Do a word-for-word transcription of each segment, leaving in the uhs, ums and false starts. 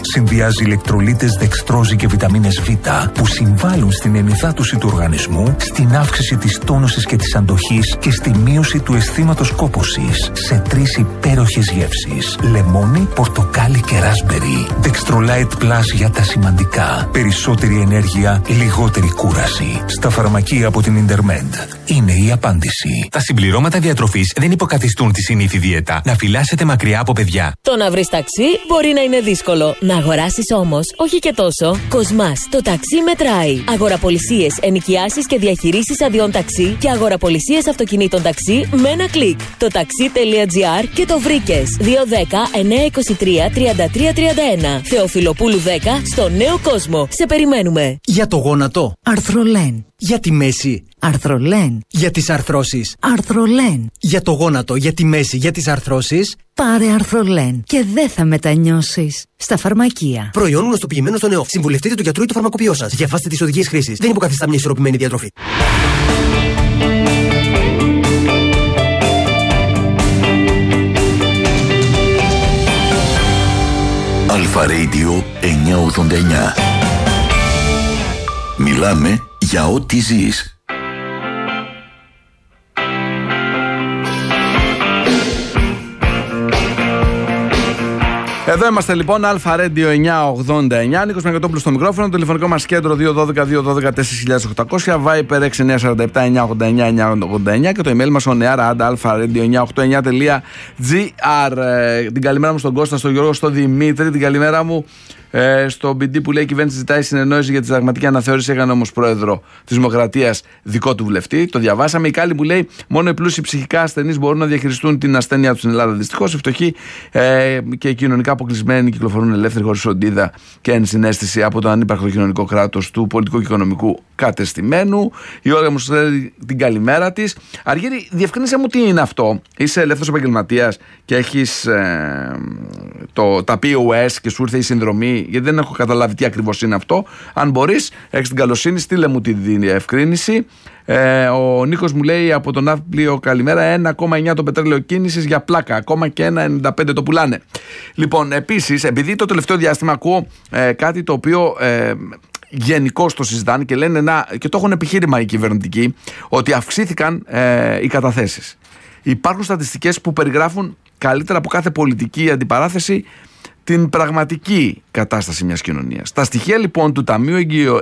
Συνδυάζει ηλεκτρολίτες, δεξτρόζη και βιταμίνες Β που συμβάλλουν στην ενυδάτωση του οργανισμού, στην αύξηση της τόνωσης και της αντοχής και στη μείωση του αισθήματος κόπωσης σε τρεις υπέροχες γεύσεις: λεμόνι, πορτοκάλι και ράσμπερι. Dextrolite Plus για τα σημαντικά. Περισσότερη ενέργεια, λιγότερη κούραση. Στα φαρμακεία από την Intermed είναι η απάντηση. Τα συμπληρώματα διατροφής δεν υποκαθιστούν τη συνήθη δίαιτα. Να φυλάσσετε μακριά από παιδιά. Το να βρεις ταξί μπορεί να είναι δύσκολο. Να αγοράσεις όμως, όχι και τόσο. Κοσμάς, το ταξί μετράει. Αγοραπολισίες, ενοικιάσεις και διαχειρήσεις αδειών ταξί και αγοραπολισίες αυτοκινήτων ταξί με ένα κλικ. Το taxi.gr και το βρήκες. δύο δέκα εννιακόσια είκοσι τρία τριάντα τρία τριάντα ένα. Θεοφιλοπούλου δέκα στο Νέο Κόσμο. Σε περιμένουμε. Για το γόνατο, Αρθρολέν. Για τη μέση, Αρθρολέν. Για τις αρθρώσεις, Αρθρολέν. Για το γόνατο, για τη μέση, για τις αρθρώσεις, πάρε Αρθρολέν και δεν θα μετανιώσεις. Στα φαρμακεία. Προϊόν γνωστοποιημένο στον ΕΟΦ. Συμβουλευτείτε του γιατρού ή το φαρμακοποιό σας. Διαβάστε τις οδηγίες χρήσης. Δεν υποκαθιστά μια ισορροπημένη διατροφή. Αλφα Radio εννιακόσια ογδόντα εννιά. Μιλάμε για ό,τι ζεις. Εδώ είμαστε λοιπόν, Αλφα Radio εννιακόσια ογδόντα εννιά. Νίκος Μεγκατόπουλος στο μικρόφωνο. Το τηλεφωνικό μας κέντρο δύο ένα δύο δύο ένα δύο τέσσερα χιλιάδες οκτακόσια. Viper έξι εννιά τέσσερα επτά εννιακόσια ογδόντα εννιά εννιακόσια ογδόντα εννιά. Και το email μας on air at alpharadio εννιακόσια ογδόντα εννιά τελεία gr. Την καλημέρα μου στον Κώστα, στον Γιώργο, στον Δημήτρη. Την καλημέρα μου ε, στο μπι ντι που λέει: η κυβέρνηση ζητάει συνεννόηση για τη συνταγματική αναθεώρηση. Έκανε όμως πρόεδρο της Δημοκρατίας δικό του βουλευτή. Το διαβάσαμε. Η Κάλλη που λέει: μόνο οι πλούσιοι ψυχικά ασθενείς μπορούν να διαχειριστούν την ασθένειά τους στην Ελλάδα. Δυστυχώς οι φτωχοί ε, και οι κοινωνικά αποκλεισμένοι κυκλοφορούν ελεύθεροι χωρίς φροντίδα και ενσυναίσθηση από το ανύπαρκτο κοινωνικό κράτος του πολιτικού και οικονομικού κατεστημένου. Η Όλγα μου στέλνει την καλημέρα της. Αργύρη, διευκρίνησε μου τι είναι αυτό. Είσαι ελεύθερος επαγγελματίας και έχεις ε, το, τα πι ο ες και σου ήρθε η συνδρομή, γιατί δεν έχω καταλάβει τι ακριβώς είναι αυτό. Αν μπορείς, έχεις την καλοσύνη, στείλε μου τη διευκρίνηση. Ε, ο Νίκος μου λέει από τον Ναύπλιο: καλημέρα, ένα κόμμα εννιά το πετρέλαιο κίνησης για πλάκα, ακόμα και ένα ενενήντα πέντε το πουλάνε. Λοιπόν, επίσης, επειδή το τελευταίο διάστημα ακούω ε, κάτι το οποίο ε, γενικώς το συζητάνε και λένε να, και το έχουν επιχείρημα οι κυβερνητικοί, ότι αυξήθηκαν ε, οι καταθέσεις. Υπάρχουν στατιστικές που περιγράφουν καλύτερα από κάθε πολιτική αντιπαράθεση την πραγματική κατάσταση μιας κοινωνίας. Τα στοιχεία λοιπόν του Ταμείου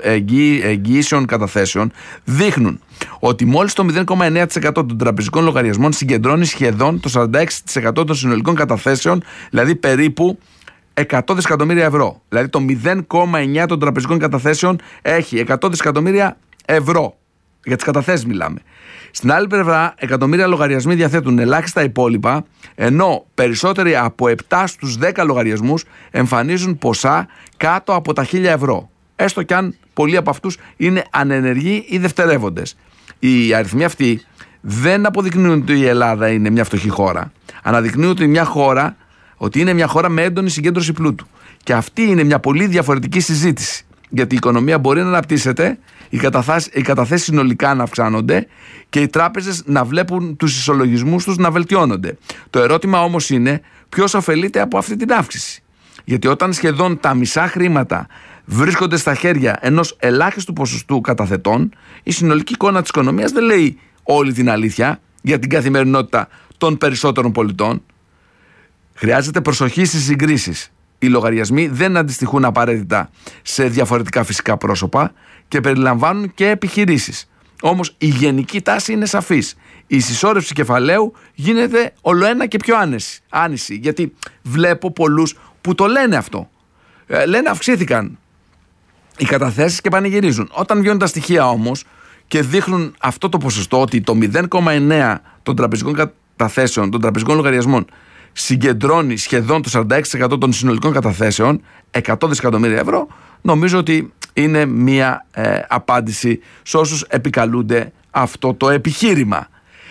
Εγγυήσεων Καταθέσεων δείχνουν ότι μόλις το μηδέν κόμμα εννέα τοις εκατό των τραπεζικών λογαριασμών συγκεντρώνει σχεδόν το σαράντα έξι τοις εκατό των συνολικών καταθέσεων, δηλαδή περίπου εκατό δισεκατομμύρια ευρώ. Δηλαδή το μηδέν κόμμα εννέα των τραπεζικών καταθέσεων έχει εκατό δισεκατομμύρια ευρώ. Για τις καταθέσεις μιλάμε. Στην άλλη πλευρά, εκατομμύρια λογαριασμοί διαθέτουν ελάχιστα υπόλοιπα, ενώ περισσότεροι από επτά στους δέκα λογαριασμούς εμφανίζουν ποσά κάτω από τα χίλια ευρώ. Έστω κι αν πολλοί από αυτούς είναι ανενεργοί ή δευτερεύοντες. Οι αριθμοί αυτοί δεν αποδεικνύουν ότι η Ελλάδα είναι μια φτωχή χώρα. Αναδεικνύουν ότι, μια χώρα, ότι είναι μια χώρα με έντονη συγκέντρωση πλούτου. Και αυτή είναι μια πολύ διαφορετική συζήτηση. Γιατί η οικονομία μπορεί να αναπτύσσεται, οι καταθέσεις συνολικά να αυξάνονται και οι τράπεζες να βλέπουν τους ισολογισμούς τους να βελτιώνονται. Το ερώτημα όμως είναι ποιος ωφελείται από αυτή την αύξηση. Γιατί όταν σχεδόν τα μισά χρήματα βρίσκονται στα χέρια ενός ελάχιστου ποσοστού καταθετών, η συνολική εικόνα της οικονομίας δεν λέει όλη την αλήθεια για την καθημερινότητα των περισσότερων πολιτών. Χρειάζεται προσοχή στις συγκρίσεις. Οι λογαριασμοί δεν αντιστοιχούν απαραίτητα σε διαφορετικά φυσικά πρόσωπα και περιλαμβάνουν και επιχειρήσεις. Όμως η γενική τάση είναι σαφής. Η συσσόρευση κεφαλαίου γίνεται ολοένα και πιο άνεση, άνηση. Γιατί βλέπω πολλούς που το λένε αυτό. Ε, λένε αυξήθηκαν οι καταθέσεις και πανηγυρίζουν. Όταν βγαίνουν τα στοιχεία όμως και δείχνουν αυτό το ποσοστό, ότι το μηδέν κόμμα εννέα των τραπεζικών καταθέσεων, των τραπεζικών λογαριασμών, συγκεντρώνει σχεδόν το σαράντα έξι τοις εκατό των συνολικών καταθέσεων, εκατό δισεκατομμύρια ευρώ, νομίζω ότι είναι μια ε, απάντηση σε όσους επικαλούνται αυτό το επιχείρημα.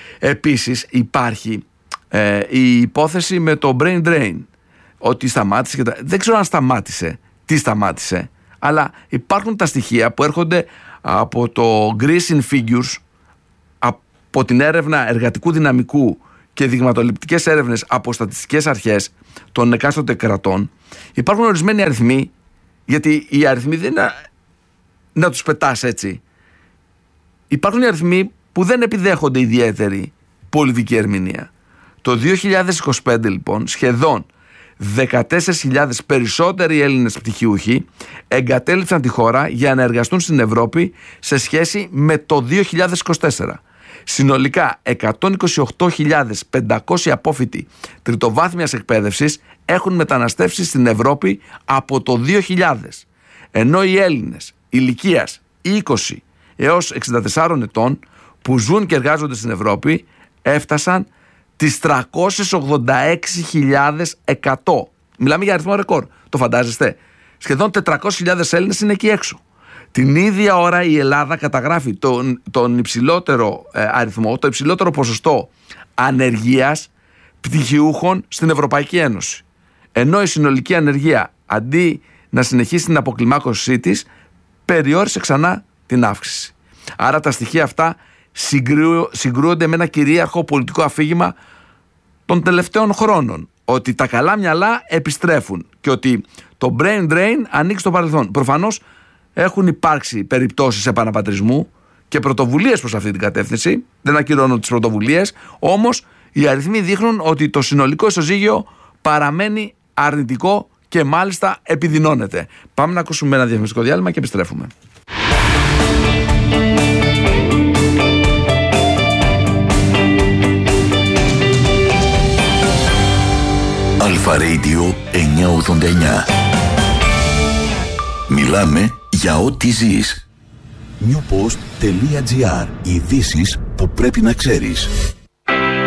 Επίσης υπάρχει ε, η υπόθεση με το brain drain, ότι σταμάτησε και τα... δεν ξέρω αν σταμάτησε, τι σταμάτησε, αλλά υπάρχουν τα στοιχεία που έρχονται από το Greece in Figures, από την έρευνα εργατικού δυναμικού και δειγματοληπτικές έρευνες από στατιστικές αρχές των εκάστοτε κρατών, υπάρχουν ορισμένοι αριθμοί, γιατί οι αριθμοί δεν είναι να, να τους πετάς έτσι. Υπάρχουν οι αριθμοί που δεν επιδέχονται ιδιαίτερη πολιτική ερμηνεία. Το δύο χιλιάδες είκοσι πέντε λοιπόν σχεδόν δεκατέσσερις χιλιάδες περισσότεροι Έλληνες πτυχιούχοι εγκατέλειψαν τη χώρα για να εργαστούν στην Ευρώπη σε σχέση με το δύο χιλιάδες είκοσι τέσσερα. Συνολικά εκατόν είκοσι οκτώ χιλιάδες πεντακόσιοι απόφοιτοι τριτοβάθμιας εκπαίδευσης έχουν μεταναστεύσει στην Ευρώπη από το δύο χιλιάδες, ενώ οι Έλληνες ηλικίας είκοσι έως εξήντα τεσσάρων ετών που ζουν και εργάζονται στην Ευρώπη έφτασαν τις τριακόσιες ογδόντα έξι χιλιάδες εκατό. Μιλάμε για αριθμό ρεκόρ, το φαντάζεστε. Σχεδόν τετρακόσιες χιλιάδες Έλληνες είναι εκεί έξω. Την ίδια ώρα η Ελλάδα καταγράφει τον, τον υψηλότερο ε, αριθμό, το υψηλότερο ποσοστό ανεργίας πτυχιούχων στην Ευρωπαϊκή Ένωση. Ενώ η συνολική ανεργία, αντί να συνεχίσει την αποκλιμάκωσή της, περιόρισε ξανά την αύξηση. Άρα τα στοιχεία αυτά συγκρού, συγκρούονται με ένα κυρίαρχο πολιτικό αφήγημα των τελευταίων χρόνων, ότι τα καλά μυαλά επιστρέφουν και ότι το brain drain ανοίξει στο παρελθόν. Προφανώς έχουν υπάρξει περιπτώσεις επαναπατρισμού και πρωτοβουλίες προς αυτή την κατεύθυνση. Δεν ακυρώνω τις πρωτοβουλίες, όμως οι αριθμοί δείχνουν ότι το συνολικό ισοζύγιο παραμένει αρνητικό και μάλιστα επιδεινώνεται. Πάμε να ακούσουμε ένα διαφημιστικό διάλειμμα και επιστρέφουμε. Αλφα Radio εννιακόσια ογδόντα εννιά. Μιλάμε για ό,τι ζεις. newpost.gr. Ειδήσεις που πρέπει να ξέρεις.